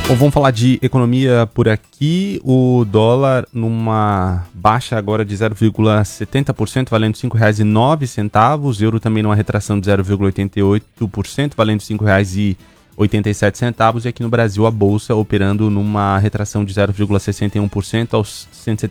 Bom, vamos falar de economia por aqui. O dólar numa baixa agora de 0,70%, valendo R$ 5,09. Euro também numa retração de 0,88%, valendo R$ 5,87. E aqui no Brasil a Bolsa operando numa retração de 0,61% aos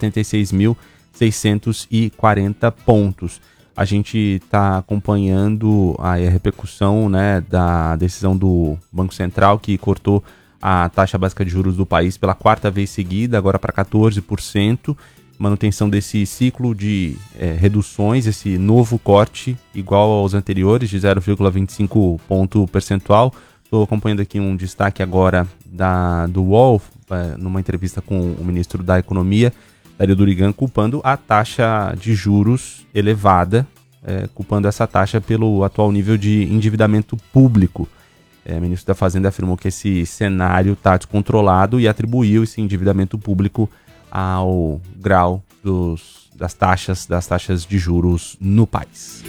176.640 pontos. A gente está acompanhando a repercussão, né, da decisão do Banco Central, que cortou a taxa básica de juros do país pela quarta vez seguida, agora para 14%, manutenção desse ciclo de reduções, esse novo corte igual aos anteriores de 0,25 ponto percentual. Estou acompanhando aqui um destaque agora do UOL, numa entrevista com o ministro da Economia, Dario Durigan, culpando a taxa de juros elevada, culpando essa taxa pelo atual nível de endividamento público. O ministro da Fazenda afirmou que esse cenário está descontrolado e atribuiu esse endividamento público ao grau das taxas de juros no país.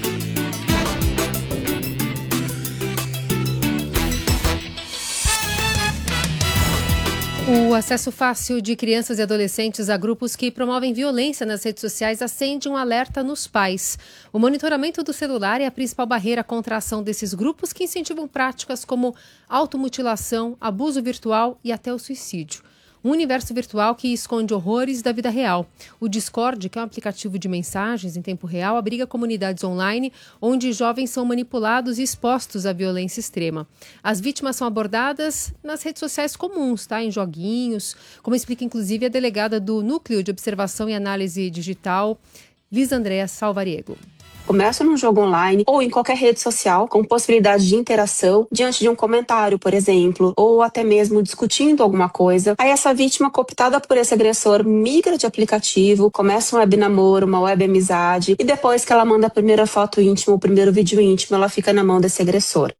O acesso fácil de crianças e adolescentes a grupos que promovem violência nas redes sociais acende um alerta nos pais. O monitoramento do celular é a principal barreira contra a ação desses grupos que incentivam práticas como automutilação, abuso virtual e até o suicídio. Um universo virtual que esconde horrores da vida real. O Discord, que é um aplicativo de mensagens em tempo real, abriga comunidades online onde jovens são manipulados e expostos à violência extrema. As vítimas são abordadas nas redes sociais comuns, tá? Em joguinhos, como explica inclusive a delegada do Núcleo de Observação e Análise Digital, Lisandréa Salvariego. Começa num jogo online ou em qualquer rede social com possibilidade de interação diante de um comentário, por exemplo, ou até mesmo discutindo alguma coisa. Aí essa vítima, cooptada por esse agressor, migra de aplicativo, começa um web namoro, uma web amizade e depois que ela manda a primeira foto íntima, o primeiro vídeo íntimo, ela fica na mão desse agressor.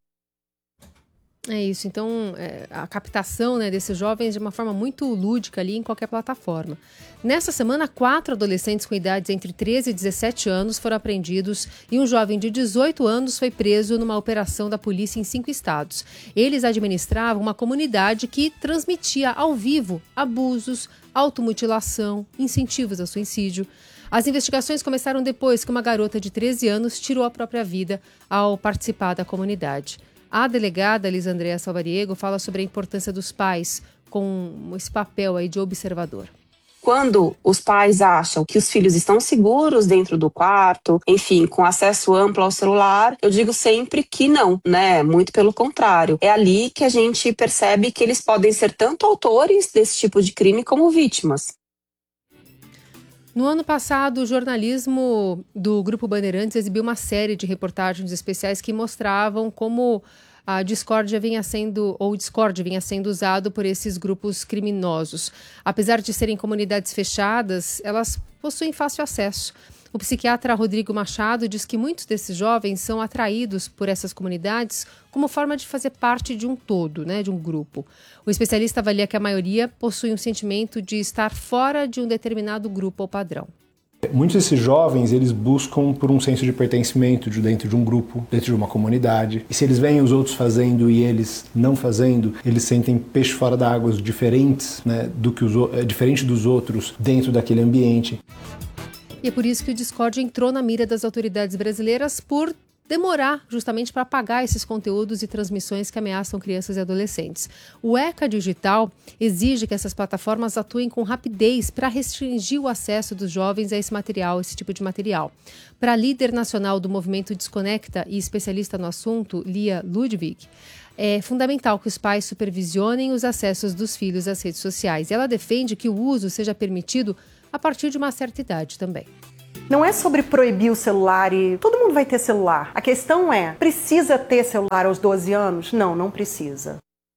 É isso, então a captação, né, desses jovens de uma forma muito lúdica ali em qualquer plataforma. Nessa semana, 4 adolescentes com idades entre 13 e 17 anos foram apreendidos e um jovem de 18 anos foi preso numa operação da polícia em 5 estados. Eles administravam uma comunidade que transmitia ao vivo abusos, automutilação, incentivos ao suicídio. As investigações começaram depois que uma garota de 13 anos tirou a própria vida ao participar da comunidade. A delegada Lisandréa Salvariego fala sobre a importância dos pais com esse papel aí de observador. Quando os pais acham que os filhos estão seguros dentro do quarto, enfim, com acesso amplo ao celular, eu digo sempre que não, né? Muito pelo contrário. É ali que a gente percebe que eles podem ser tanto autores desse tipo de crime como vítimas. No ano passado, o jornalismo do Grupo Bandeirantes exibiu uma série de reportagens especiais que mostravam como a Discord vinha sendo usado por esses grupos criminosos. Apesar de serem comunidades fechadas, elas possuem fácil acesso. O psiquiatra Rodrigo Machado diz que muitos desses jovens são atraídos por essas comunidades como forma de fazer parte de um todo, né, de um grupo. O especialista avalia que a maioria possui um sentimento de estar fora de um determinado grupo ou padrão. Muitos desses jovens, eles buscam por um senso de pertencimento dentro de um grupo, dentro de uma comunidade. E se eles veem os outros fazendo e eles não fazendo, eles sentem peixe fora d'água, diferentes, né, diferente dos outros dentro daquele ambiente. E é por isso que o Discord entrou na mira das autoridades brasileiras por demorar justamente para apagar esses conteúdos e transmissões que ameaçam crianças e adolescentes. O ECA Digital exige que essas plataformas atuem com rapidez para restringir o acesso dos jovens a esse tipo de material. Para a líder nacional do movimento Desconecta e especialista no assunto, Lia Ludwig, é fundamental que os pais supervisionem os acessos dos filhos às redes sociais. Ela defende que o uso seja permitido a partir de uma certa idade também. Não é sobre proibir o celular e todo mundo vai ter celular. A questão é, precisa ter celular aos 12 anos? Não, não precisa.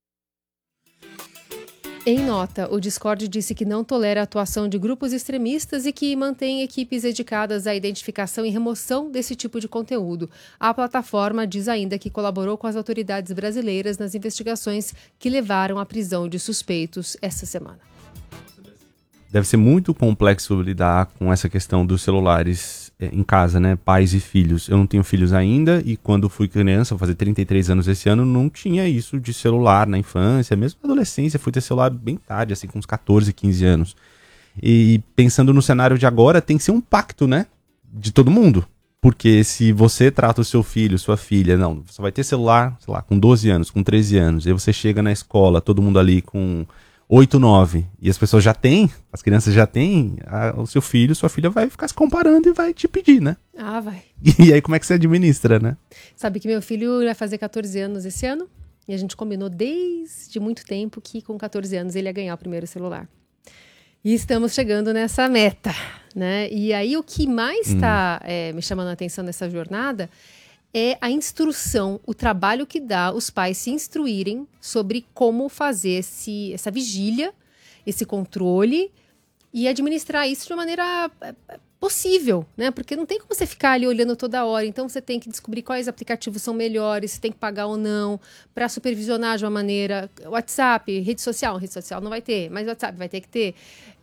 Em nota, o Discord disse que não tolera a atuação de grupos extremistas e que mantém equipes dedicadas à identificação e remoção desse tipo de conteúdo. A plataforma diz ainda que colaborou com as autoridades brasileiras nas investigações que levaram à prisão de suspeitos essa semana. Deve ser muito complexo lidar com essa questão dos celulares em casa, né? Pais e filhos. Eu não tenho filhos ainda e quando fui criança, vou fazer 33 anos esse ano, não tinha isso de celular na infância. Mesmo na adolescência, fui ter celular bem tarde, assim, com uns 14, 15 anos. E pensando no cenário de agora, tem que ser um pacto, né? De todo mundo. Porque se você trata o seu filho, sua filha, não, você vai ter celular, sei lá, com 12 anos, com 13 anos, e você chega na escola, todo mundo ali com 8, 9, e as pessoas já têm, as crianças já têm, o seu filho, sua filha vai ficar se comparando e vai te pedir, né? Ah, vai. E aí como é que você administra, né? Sabe que meu filho vai fazer 14 anos esse ano, e a gente combinou desde muito tempo que com 14 anos ele ia ganhar o primeiro celular. E estamos chegando nessa meta, né? E aí o que mais está me chamando a atenção nessa jornada é a instrução, o trabalho que dá os pais se instruírem sobre como fazer essa vigília, esse controle e administrar isso de uma maneira possível, né? Porque não tem como você ficar ali olhando toda hora. Então você tem que descobrir quais aplicativos são melhores, se tem que pagar ou não, para supervisionar de uma maneira. WhatsApp, rede social não vai ter, mas WhatsApp vai ter que ter.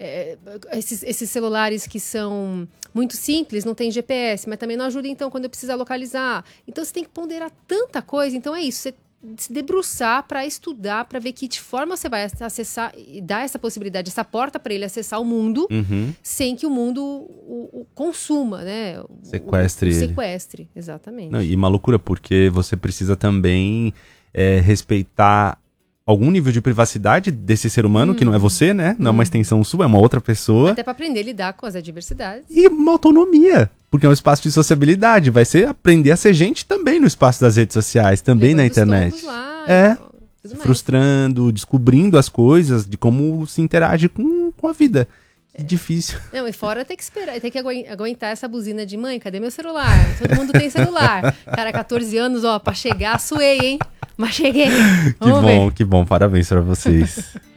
Esses celulares que são muito simples, não tem GPS, mas também não ajuda então quando eu precisar localizar. Então você tem que ponderar tanta coisa. Então é isso, você se debruçar para estudar, para ver que de forma você vai acessar e dar essa possibilidade, essa porta para ele acessar o mundo, sem que o mundo o consuma, né? Sequestre ele. Sequestre, exatamente. Não, e uma loucura, porque você precisa também respeitar algum nível de privacidade desse ser humano, que não é você, né? Não é uma extensão sua, é uma outra pessoa. Até para aprender a lidar com as adversidades. E uma autonomia, porque é um espaço de sociabilidade. Vai ser aprender a ser gente também no espaço das redes sociais, também na internet. Lá, se frustrando, descobrindo as coisas, de como se interage com a vida. Que difícil. Não, e fora tem que esperar, tem que aguentar essa buzina de mãe, cadê meu celular? Todo mundo tem celular. Cara, 14 anos, ó, pra chegar, suei, hein? Mas cheguei. Que bom, parabéns pra vocês.